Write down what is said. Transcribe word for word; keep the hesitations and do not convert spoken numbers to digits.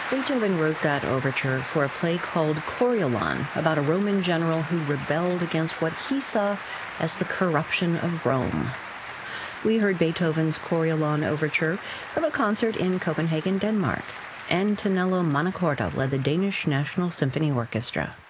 Beethoven wrote that overture for a play called Coriolan, about a Roman general who rebelled against what he saw as the corruption of Rome. We heard Beethoven's Coriolan overture from a concert in Copenhagen, Denmark, and Tonello Manacorta led the Danish National Symphony Orchestra.